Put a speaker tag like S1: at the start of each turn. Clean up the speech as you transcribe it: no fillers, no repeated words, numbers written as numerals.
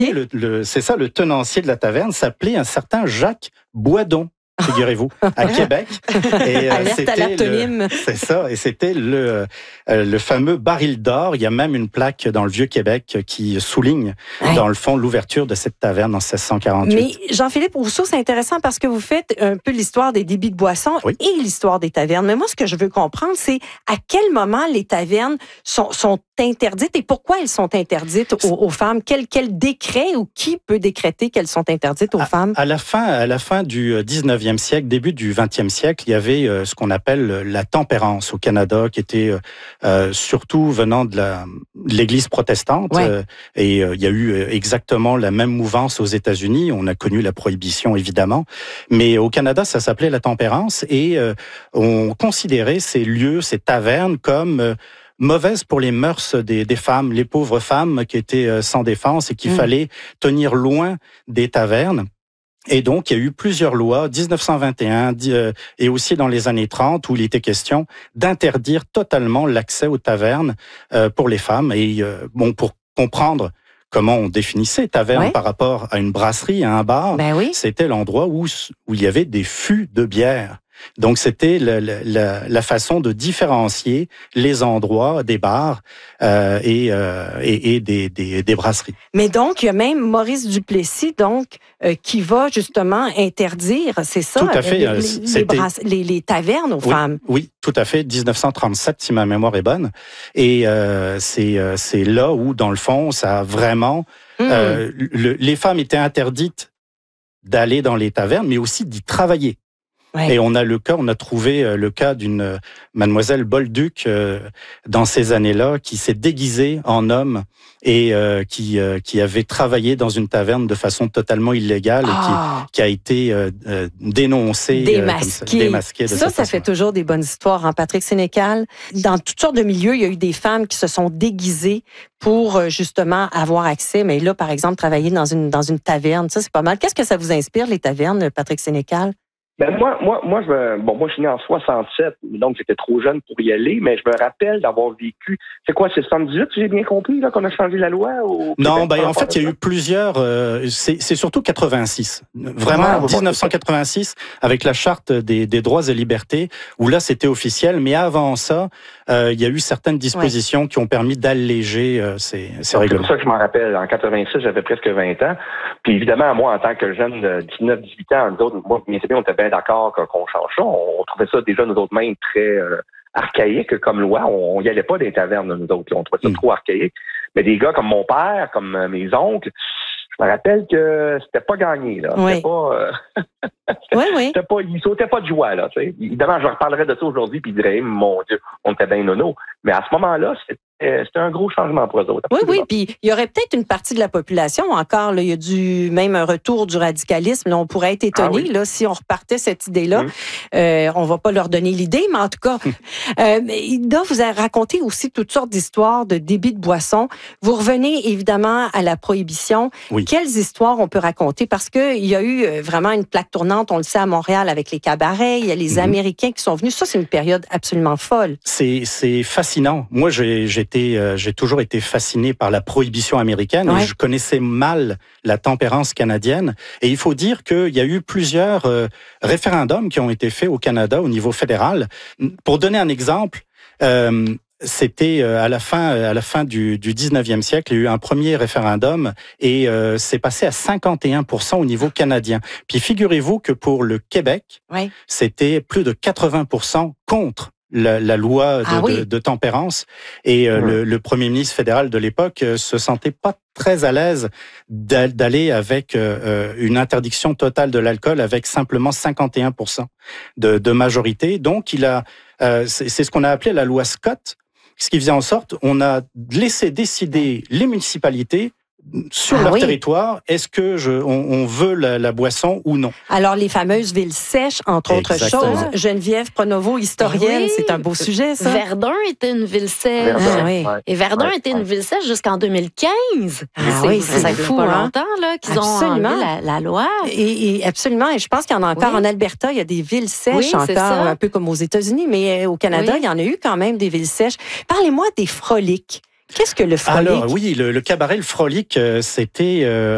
S1: C'est ça, le tenancier de la taverne s'appelait un certain Jacques Boisdon, figurez-vous, à Québec.
S2: Et alerte à l'aptonyme.
S1: C'est ça, et c'était le fameux baril d'or. Il y a même une plaque dans le Vieux-Québec qui souligne, dans le fond, l'ouverture de cette taverne en 1648.
S2: Mais Jean-Philippe Rousseau, c'est intéressant parce que vous faites un peu l'histoire des débits de boissons et l'histoire des tavernes. Mais moi, ce que je veux comprendre, c'est à quel moment les tavernes sont interdites et pourquoi elles sont interdites aux femmes? Quel décret ou qui peut décréter qu'elles sont interdites aux femmes?
S1: À la fin du 19e siècle, début du 20e siècle, il y avait ce qu'on appelle la tempérance au Canada, qui était surtout venant de l'Église protestante. Et il y a eu exactement la même mouvance aux États-Unis. On a connu la prohibition, évidemment. Mais au Canada, ça s'appelait la tempérance. Et on considérait ces lieux, ces tavernes, comme mauvaises pour les mœurs des femmes, les pauvres femmes qui étaient sans défense et qu'il fallait tenir loin des tavernes. Et donc, il y a eu plusieurs lois, 1921 et aussi dans les années 30, où il était question d'interdire totalement l'accès aux tavernes pour les femmes. Et pour comprendre comment on définissait taverne par rapport à une brasserie, à un bar, c'était l'endroit où il y avait des fûts de bière. Donc, c'était la façon de différencier les endroits des bars et des brasseries.
S2: Mais donc, il y a même Maurice Duplessis, qui va justement interdire, c'est ça,
S1: tout à fait,
S2: les tavernes aux femmes.
S1: Oui, tout à fait, 1937, si ma mémoire est bonne. Et c'est là où, dans le fond, ça a vraiment... les femmes étaient interdites d'aller dans les tavernes, mais aussi d'y travailler. Et on a trouvé le cas d'une mademoiselle Bolduc dans ces années-là qui s'est déguisée en homme et qui avait travaillé dans une taverne de façon totalement illégale et qui a été dénoncée, démasquée.
S2: Ça fait toujours des bonnes histoires, hein, Patrick Sénécal. Dans toutes sortes de milieux, il y a eu des femmes qui se sont déguisées pour justement avoir accès. Mais là, par exemple, travailler dans une taverne, ça c'est pas mal. Qu'est-ce que ça vous inspire, les tavernes, Patrick Sénécal?
S3: Ben moi, je suis né en 67, donc j'étais trop jeune pour y aller, mais je me rappelle d'avoir vécu. C'est quoi, c'est 78, si j'ai bien compris, là, qu'on a changé la loi?
S1: Non, en fait, il y a eu plusieurs. C'est surtout 86. Vraiment, 1986, avec la charte des droits et libertés, où là, c'était officiel. Mais avant ça, il y a eu certaines dispositions qui ont permis d'alléger ces règlements.
S3: C'est pour ça que je m'en rappelle. En 86, j'avais presque 20 ans. Puis évidemment, moi, en tant que jeune de 19-18 ans, nous autres, moi, bien sûr, on était bien d'accord qu'on change ça. On trouvait ça déjà, nous autres, même très archaïque comme loi. On y allait pas des tavernes, nous autres. On trouvait ça trop archaïque. Mais des gars comme mon père, comme mes oncles, je me rappelle que c'était pas gagné, là. C'était pas... c'était pas... Ils sautaient pas de joie, là, tu sais. Évidemment, je leur parlerais de ça aujourd'hui, puis ils diraient, mon Dieu, on était bien nono. Mais à ce moment-là, c'était un gros changement pour eux autres.
S2: Oui, puis il y aurait peut-être une partie de la population encore, là, il y a même un retour du radicalisme. Là, on pourrait être étonné là, si on repartait cette idée-là. On va pas leur donner l'idée, mais en tout cas, là, vous avez raconté aussi toutes sortes d'histoires de débit de boissons. Vous revenez évidemment à la prohibition. Quelles histoires on peut raconter? Parce qu'il y a eu vraiment une plaque tournante, on le sait, à Montréal avec les cabarets. Il y a les Américains qui sont venus. Ça, c'est une période absolument folle.
S1: C'est fascinant. Moi, j'ai toujours été fasciné par la prohibition américaine et je connaissais mal la tempérance canadienne. Et il faut dire qu'il y a eu plusieurs référendums qui ont été faits au Canada au niveau fédéral. Pour donner un exemple, c'était à la fin du 19e siècle, il y a eu un premier référendum et c'est passé à 51% au niveau canadien. Puis figurez-vous que pour le Québec, c'était plus de 80% contre la loi de tempérance. Et le premier ministre fédéral de l'époque se sentait pas très à l'aise d'aller avec une interdiction totale de l'alcool avec simplement 51% de majorité. Donc, c'est ce qu'on a appelé la loi Scott, ce qui faisait en sorte on a laissé décider les municipalités sur leur territoire, est-ce que on veut la boisson ou non?
S2: Alors, les fameuses villes sèches, entre autres choses. Geneviève Pronovo, historienne, c'est un beau sujet, ça.
S4: Verdun était une ville sèche. Et Verdun était une ville sèche jusqu'en 2015.
S2: C'est fou,
S4: pas longtemps là, qu'ils ont enlevé la loi.
S2: Et absolument. Et je pense qu'il y en a encore en Alberta. Il y a des villes sèches encore, un peu comme aux États-Unis. Mais au Canada, il y en a eu quand même des villes sèches. Parlez-moi des froliques. Qu'est-ce que le frolic?
S1: Alors oui, le cabaret, le frolic, c'était